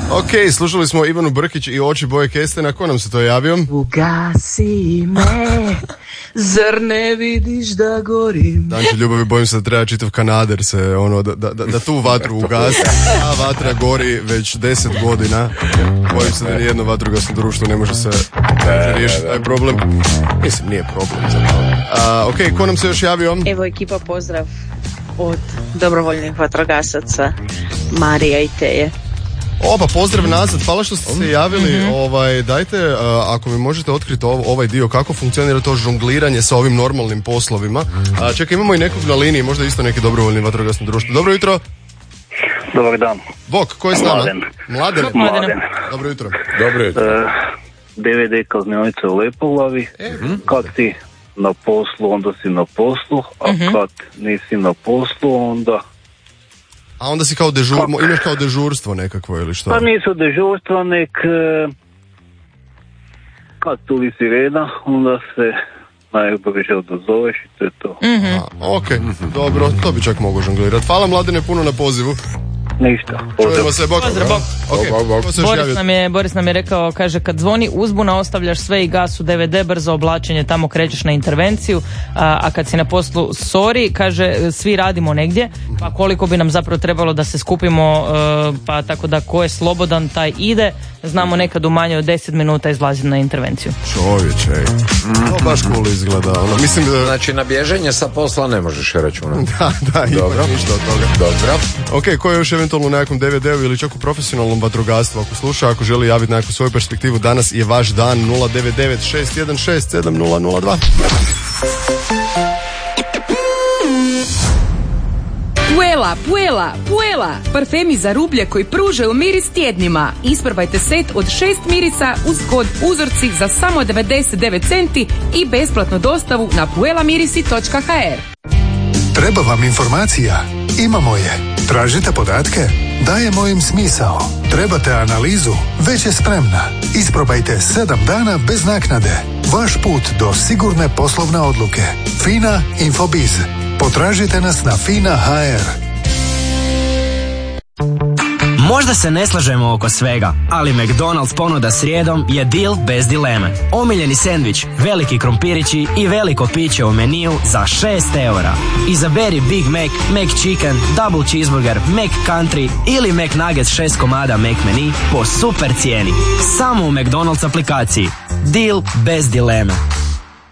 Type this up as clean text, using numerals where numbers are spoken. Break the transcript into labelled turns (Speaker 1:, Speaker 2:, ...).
Speaker 1: Ok, slušali smo Ivanu Brkić i Oči boje kestena. Ko nam se to javio?
Speaker 2: Ugasi me, zar ne vidiš da gorim?
Speaker 1: Danče ljubavi, bojim se da treba čitav Kanader se, da tu vatru ugasi. Ta vatra gori već 10 godina. Bojim se da nijedno vatrogasno društvo ne može riješiti taj problem. Mislim, nije problem zapravo. Ok, ko nam se još javio?
Speaker 3: Evo ekipa, pozdrav od dobrovoljnih vatrogasaca Marija i Teje.
Speaker 1: Pa pozdrav nazad, hvala što ste se javili. Dajte, ako mi možete otkriti ovaj dio, kako funkcionira to žongliranje sa ovim normalnim poslovima. Čekaj, imamo i nekog na liniji, možda isto neki dobrovoljni vatrogasno društvo. Dobro jutro.
Speaker 4: Dobar dan.
Speaker 1: Bok, ko je s nama?
Speaker 4: Mladen.
Speaker 1: Dobro jutro.
Speaker 5: Dobro jutro.
Speaker 4: DVD kaznionica u Lepoglavi. Kad si na poslu, onda si na poslu, a kad nisi na poslu, onda...
Speaker 1: A onda si kao imaš kao dežurstvo nekakvo ili što?
Speaker 4: Pa nisu dežurstva, nek... Kad tuli sirena, onda se najbrže odozoveš i to je to.
Speaker 1: Ok, dobro, to bi čak mogo žonglirati. Hvala Mladene puno na pozivu.
Speaker 4: Ništa.
Speaker 1: Čujemo se, bok.
Speaker 3: Pozdrav, bok.
Speaker 1: Okay.
Speaker 3: Boris nam je rekao, kaže, kad zvoni uzbuna ostavljaš sve i gasu DVD, brzo oblačenje, tamo krećeš na intervenciju, a kad si na poslu sorry, kaže, svi radimo negdje, pa koliko bi nam zapravo trebalo da se skupimo, pa tako da ko je slobodan taj ide, znamo nekad u manje od 10 minuta izlaziti na intervenciju.
Speaker 1: Čovječe, to baš cool izgleda. Mislim da...
Speaker 5: Znači na bježenje sa posla ne možeš računati.
Speaker 1: Da,
Speaker 5: dobro.
Speaker 1: Ništa od toga.
Speaker 5: Dobro.
Speaker 1: Ok, ko je još eventualno u nekakvom DVD-u ili čak u profesionalnom vatrogastvu, ako sluša, ako želi javiti na neku svoju perspektivu, danas je vaš dan. 099 616 7002.
Speaker 6: Puela, parfemi za rublje koji pružaju miris tjednima. Isprobajte set od 6 mirisa uz kod uzorci za samo 99 centi i besplatnu dostavu na puelamirisi.hr.
Speaker 7: Treba vam informacija? Imamo je. Tražite podatke? Dajemo im smisao. Trebate analizu? Već je spremna. Isprobajte 7 dana bez naknade. Vaš put do sigurne poslovne odluke. FINA Infobiz. Potražite nas na FINA.hr.
Speaker 8: Možda se ne slažemo oko svega, ali McDonald's ponuda srijedom je deal bez dileme. Omiljeni sendvič, veliki krompirići i veliko piće u meniju za 6 eura. Izaberi Big Mac, McChicken, Double Cheeseburger, McCountry ili McNuggets 6 komada McMenu po super cijeni. Samo u McDonald's aplikaciji. Deal bez dileme.